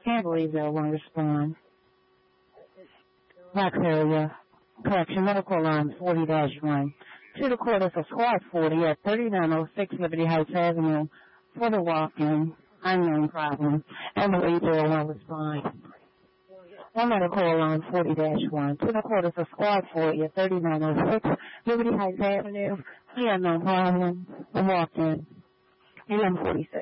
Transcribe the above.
Can't believe they'll want to respond. Black area. Correction, medical alarm 40-1. To the quarter for squad 40 at 3906 Liberty Heights Avenue for the walk-in. Unknown problem. And believe they'll want to respond. One medical alarm 40-1. To the quarter for squad 40 at 3906 Liberty Heights Avenue. The unknown problem. The walk-in. AM 46.